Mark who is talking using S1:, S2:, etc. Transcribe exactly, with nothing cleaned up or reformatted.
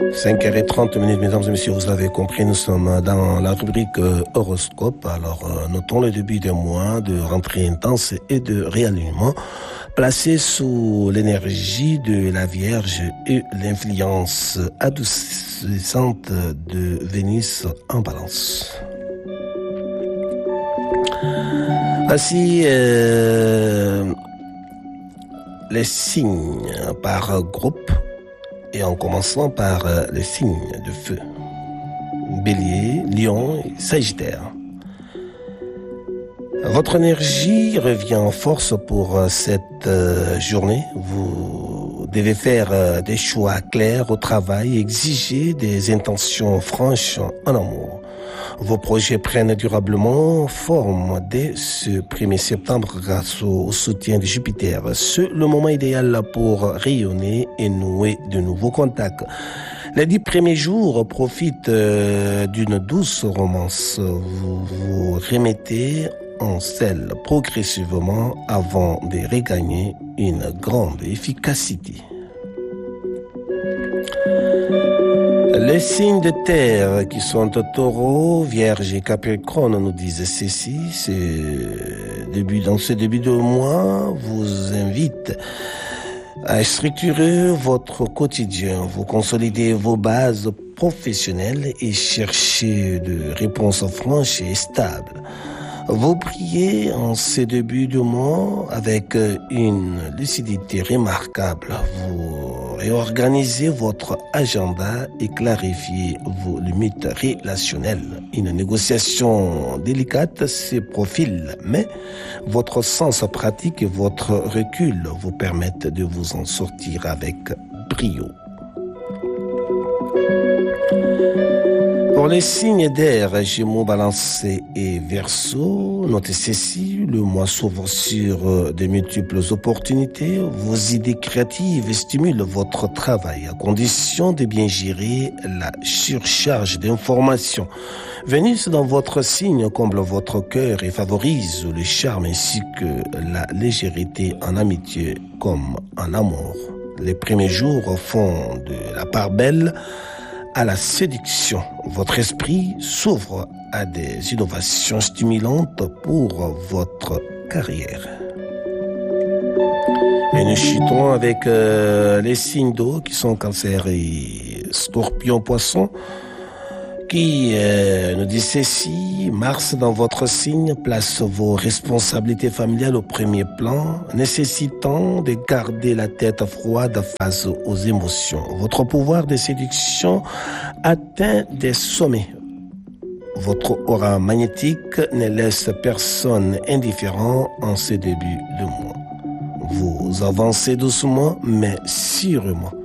S1: cinq heures trente minutes, mesdames et messieurs, vous l'avez compris, nous sommes dans la rubrique euh, horoscope. Alors, euh, notons le début de mois de rentrée intense et de réalignement, placé sous l'énergie de la Vierge et l'influence adoucissante de Vénus en Balance. Ainsi, euh, les signes par groupe, et en commençant par les signes de feu. Bélier, Lion et Sagittaire. Votre énergie revient en force pour cette journée. Vous devez faire des choix clairs au travail, exiger des intentions franches en amour. Vos projets prennent durablement forme dès ce premier septembre grâce au soutien de Jupiter. C'est le moment idéal pour rayonner et nouer de nouveaux contacts. Les dix premiers jours profitent d'une douce romance. Vous vous remettez en selle progressivement avant de regagner une grande efficacité. Les signes de terre qui sont Taureau, Vierge et Capricorne nous disent ceci. Ce début, dans ce début de mois, vous invite à structurer votre quotidien, vous consolider vos bases professionnelles et chercher des réponses franches et stables. Vous priez en ce début de mois avec une lucidité remarquable. Vous réorganisez votre agenda et clarifiez vos limites relationnelles. Une négociation délicate se profile, mais votre sens pratique et votre recul vous permettent de vous en sortir avec brio. Pour les signes d'air, Gémeaux, Balance et Verseau, notez ceci, le mois s'ouvre sur de multiples opportunités. Vos idées créatives stimulent votre travail à condition de bien gérer la surcharge d'informations. Vénus dans votre signe comble votre cœur et favorise le charme ainsi que la légèreté en amitié comme en amour. Les premiers jours font de la part belle à la séduction. Votre esprit s'ouvre à des innovations stimulantes pour votre carrière. Et nous chutons avec euh, les signes d'eau qui sont Cancer et Scorpion, Poisson, qui euh, nous dit ceci. Mars dans votre signe place vos responsabilités familiales au premier plan, nécessitant de garder la tête froide face aux émotions. Votre pouvoir de séduction atteint des sommets. Votre aura magnétique ne laisse personne indifférent en ce début de mois. Vous avancez doucement mais sûrement